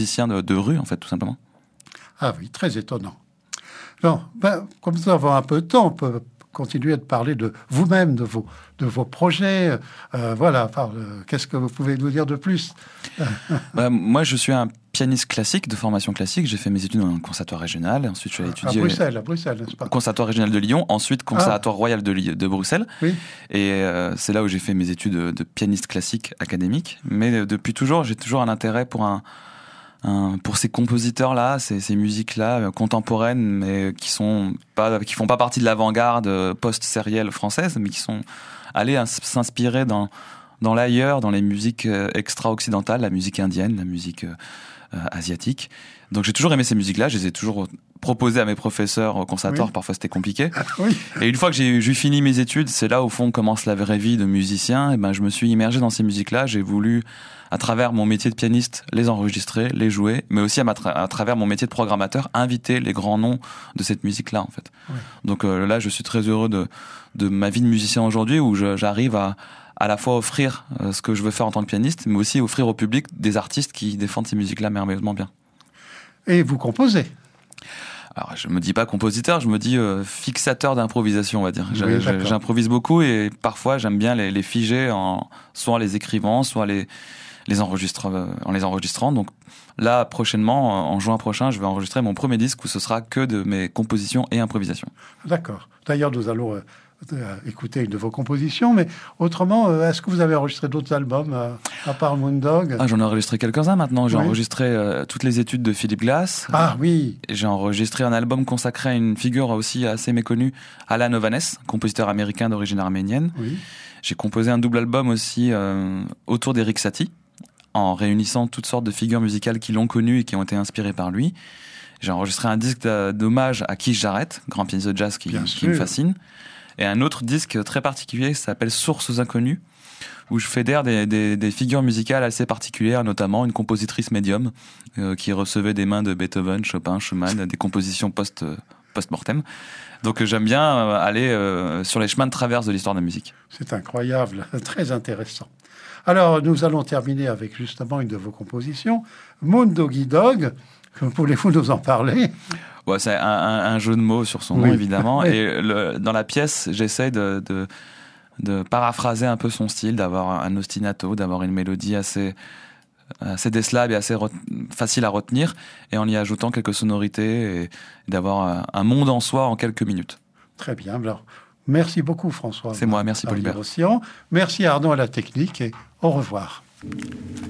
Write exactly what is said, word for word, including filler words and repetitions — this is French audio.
musicien de, de rue, en fait, tout simplement. Ah oui, très étonnant. Non, ben, comme nous avons un peu de temps, on peut continuer de parler de vous-même, de vos, de vos projets. Euh, voilà, enfin, euh, qu'est-ce que vous pouvez nous dire de plus? Bah, moi, je suis un pianiste classique, de formation classique. J'ai fait mes études dans un conservatoire régional. Ensuite, je suis allé étudier... À Bruxelles, à Bruxelles, n'est-ce pas? Conservatoire régional de Lyon, ensuite Conservatoire ah. royal de, de Bruxelles. Oui. Et euh, c'est là où j'ai fait mes études de, de pianiste classique académique. Mais euh, depuis toujours, j'ai toujours un intérêt pour un... Un, pour ces compositeurs-là, ces, ces musiques-là euh, contemporaines, mais qui sont pas, qui font pas partie de l'avant-garde euh, post-sérielle française, mais qui sont allés ins- s'inspirer dans dans l'ailleurs, dans les musiques euh, extra-occidentales, la musique indienne, la musique euh, euh, asiatique. Donc j'ai toujours aimé ces musiques-là, je les ai toujours proposées à mes professeurs au conservatoire. Oui. Parfois c'était compliqué. Ah, oui. Et une fois que j'ai, j'ai fini mes études, c'est là au fond commence la vraie vie de musicien. Et ben je me suis immergé dans ces musiques-là. J'ai voulu, à travers mon métier de pianiste, les enregistrer, les jouer, mais aussi à, ma tra- à travers mon métier de programmateur, inviter les grands noms de cette musique-là, en fait. Oui. Donc euh, là, je suis très heureux de, de ma vie de musicien aujourd'hui, où je, j'arrive à, à la fois offrir euh, ce que je veux faire en tant que pianiste, mais aussi offrir au public des artistes qui défendent ces musiques-là merveilleusement bien. Et vous composez? Alors, je me dis pas compositeur, je me dis euh, fixateur d'improvisation, on va dire. Oui, je, j'improvise beaucoup et parfois j'aime bien les, les figer, en, soit en les écrivant, soit les, les enregistre, en les enregistrant. Donc là, prochainement, en juin prochain, je vais enregistrer mon premier disque où ce sera que de mes compositions et improvisations. D'accord. D'ailleurs, nous allons euh, euh, écouter une de vos compositions, mais autrement, euh, est-ce que vous avez enregistré d'autres albums euh, à part Moondog? Ah, j'en ai enregistré quelques-uns maintenant. J'ai oui. enregistré euh, toutes les études de Philip Glass. Ah oui. Et j'ai enregistré un album consacré à une figure aussi assez méconnue, Alan Ovanes, compositeur américain d'origine arménienne. Oui. J'ai composé un double album aussi euh, autour d'Eric Satie, en réunissant toutes sortes de figures musicales qui l'ont connu et qui ont été inspirées par lui. J'ai enregistré un disque d'hommage à Keith Jarrett, grand pianiste de jazz qui, qui me fascine. Et un autre disque très particulier qui s'appelle Sources inconnues, où je fédère des, des, des figures musicales assez particulières, notamment une compositrice médium euh, qui recevait des mains de Beethoven, Chopin, Schumann, des compositions post, euh, post-mortem. Donc j'aime bien euh, aller euh, sur les chemins de traverse de l'histoire de la musique. C'est incroyable, très intéressant. Alors, nous allons terminer avec justement une de vos compositions, Moondoggy Dog. Voulez-vous nous en parler? Ouais, c'est un, un, un jeu de mots sur son nom, oui. évidemment. Oui. Et le, dans la pièce, j'essaie de, de, de paraphraser un peu son style, d'avoir un ostinato, d'avoir une mélodie assez, assez décelable et assez re- facile à retenir, et en y ajoutant quelques sonorités, et d'avoir un, un monde en soi en quelques minutes. Très bien. Alors, merci beaucoup, François. C'est moi, merci, Paul Hubert. Merci, Arnaud, à la technique, et au revoir.